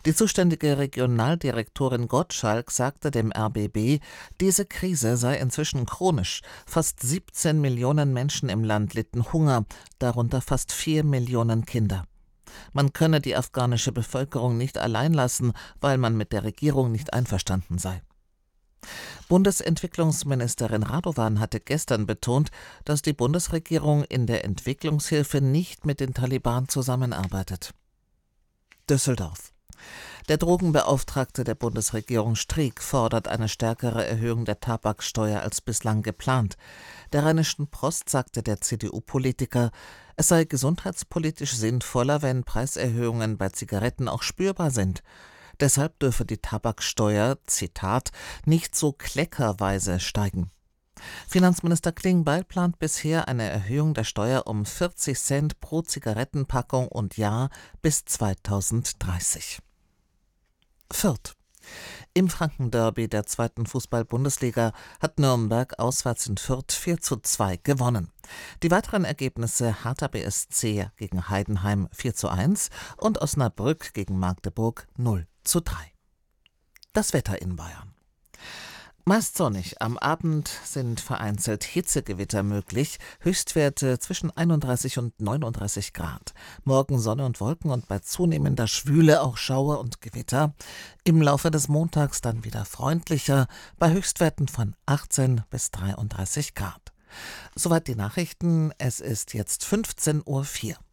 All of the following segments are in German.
Die zuständige Regionaldirektorin Gottschalk sagte dem RBB, diese Krise sei inzwischen chronisch. Fast 17 Millionen Menschen im Land litten Hunger, darunter fast 4 Millionen Kinder. Man könne die afghanische Bevölkerung nicht allein lassen, weil man mit der Regierung nicht einverstanden sei. Bundesentwicklungsministerin Radovan hatte gestern betont, dass die Bundesregierung in der Entwicklungshilfe nicht mit den Taliban zusammenarbeitet. Düsseldorf. Der Drogenbeauftragte der Bundesregierung Streeck fordert eine stärkere Erhöhung der Tabaksteuer als bislang geplant. Der Rheinischen Post sagte der CDU-Politiker, es sei gesundheitspolitisch sinnvoller, wenn Preiserhöhungen bei Zigaretten auch spürbar sind. Deshalb dürfe die Tabaksteuer, Zitat, nicht so kleckerweise steigen. Finanzminister Klingbeil plant bisher eine Erhöhung der Steuer um 40 Cent pro Zigarettenpackung und Jahr bis 2030. Fürth. Im Frankenderby der 2. Fußball-Bundesliga hat Nürnberg auswärts in Fürth 4:2 gewonnen. Die weiteren Ergebnisse: Hertha BSC gegen Heidenheim 4:1 und Osnabrück gegen Magdeburg 0:3. Das Wetter in Bayern. Meist sonnig, am Abend sind vereinzelt Hitzegewitter möglich, Höchstwerte zwischen 31 und 39 Grad. Morgen Sonne und Wolken und bei zunehmender Schwüle auch Schauer und Gewitter. Im Laufe des Montags dann wieder freundlicher, bei Höchstwerten von 18 bis 33 Grad. Soweit die Nachrichten, es ist jetzt 15:04 Uhr.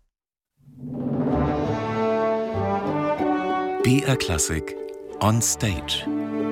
BR Classic on Stage.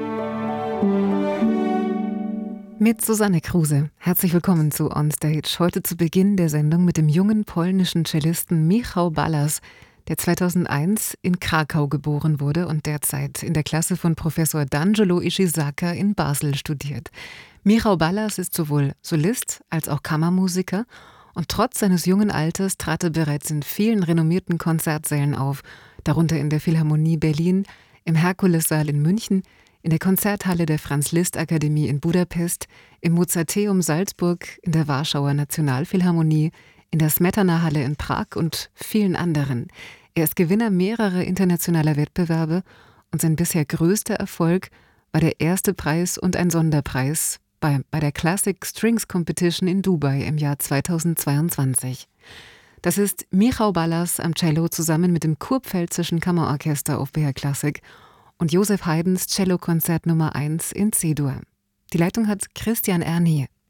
Mit Susanne Kruse. Herzlich willkommen zu On Stage. Heute zu Beginn der Sendung mit dem jungen polnischen Cellisten Michał Ballas, der 2001 in Krakau geboren wurde und derzeit in der Klasse von Professor D'Angelo Ishizaka in Basel studiert. Michał Ballas ist sowohl Solist als auch Kammermusiker und trotz seines jungen Alters trat er bereits in vielen renommierten Konzertsälen auf, darunter in der Philharmonie Berlin, im Herkulessaal in München, in der Konzerthalle der Franz-Liszt-Akademie in Budapest, im Mozarteum Salzburg, in der Warschauer Nationalphilharmonie, in der Smetana-Halle in Prag und vielen anderen. Er ist Gewinner mehrerer internationaler Wettbewerbe und sein bisher größter Erfolg war der erste Preis und ein Sonderpreis bei der Classic Strings Competition in Dubai im Jahr 2022. Das ist Michał Ballas am Cello zusammen mit dem Kurpfälzischen Kammerorchester auf BR Classic und Joseph Haydns Cellokonzert Nummer 1 in C-Dur. Die Leitung hat Christian Ernie.